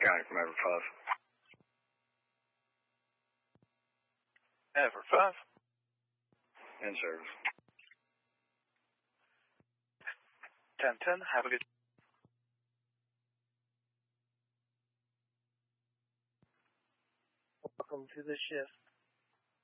County from Ever 5. Ever 5. In service. 10-10, have a good... Welcome to the shift.